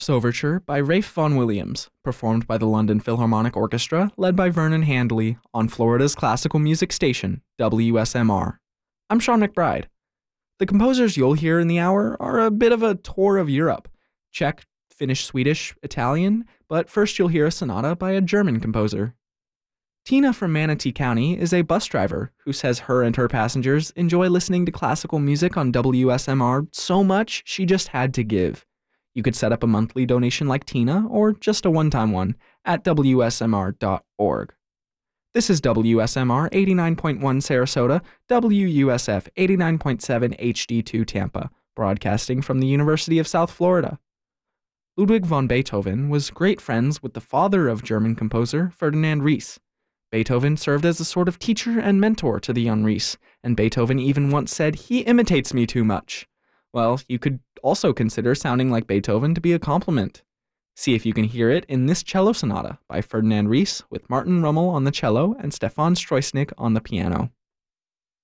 Overture by Ralph Vaughan Williams, performed by the London Philharmonic Orchestra, led by Vernon Handley, on Florida's classical music station, WSMR. I'm Sean McBride. The composers you'll hear in the hour are a bit of a tour of Europe. Czech, Finnish, Swedish, Italian, but first you'll hear a sonata by a German composer. Tina from Manatee County is a bus driver who says her and her passengers enjoy listening to classical music on WSMR so much she just had to give. You could set up a monthly donation like Tina, or just a one-time one, at WSMR.org. This is WSMR 89.1 Sarasota, WUSF 89.7 HD2 Tampa, broadcasting from the University of South Florida. Ludwig von Beethoven was great friends with the father of German composer Ferdinand Ries. Beethoven served as a sort of teacher and mentor to the young Ries, and Beethoven even once said, "He imitates me too much." Well, you could also consider sounding like Beethoven to be a compliment. See if you can hear it in this cello sonata by Ferdinand Ries with Martin Rummel on the cello and Stefan Stroisnik on the piano.